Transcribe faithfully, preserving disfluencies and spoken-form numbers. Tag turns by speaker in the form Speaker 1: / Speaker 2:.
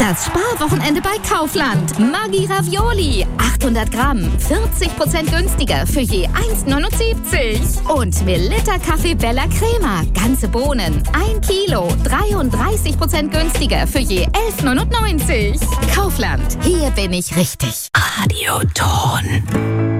Speaker 1: Das Sparwochenende bei Kaufland. Maggi Ravioli. achthundert Gramm. vierzig Prozent günstiger für je eins neunundsiebzig. Und Melitta Kaffee Bella Crema. Ganze Bohnen. ein Kilo. dreiunddreißig Prozent günstiger für je elf neunundneunzig. Kaufland. Hier bin ich richtig.
Speaker 2: Radioton.